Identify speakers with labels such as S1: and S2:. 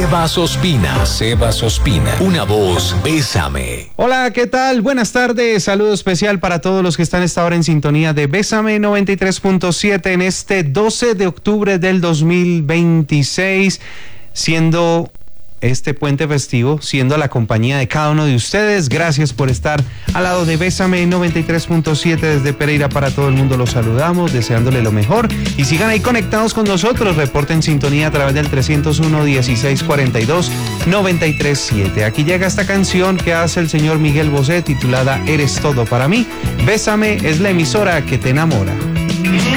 S1: Sebas Ospina, una voz, Bésame.
S2: Hola, ¿qué tal? Buenas tardes, saludo especial para todos los que están a esta hora en sintonía de Bésame 93.7 en este 12 de octubre del 2026, siendo este puente festivo, siendo la compañía de cada uno de ustedes. Gracias por estar al lado de Bésame 93.7 desde Pereira para todo el mundo. Los saludamos, deseándole lo mejor y sigan ahí conectados con nosotros. Reporten sintonía a través del 301-1642-937. Aquí llega esta canción que hace el señor Miguel Bosé titulada Eres todo para mí. Bésame es la emisora que te enamora.